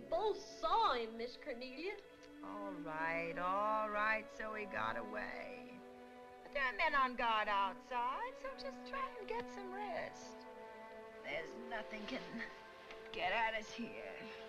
both saw him, Miss Cornelia. All right, so he got away. But there are men on guard outside, so just try and get some rest. There's nothing can get at us here.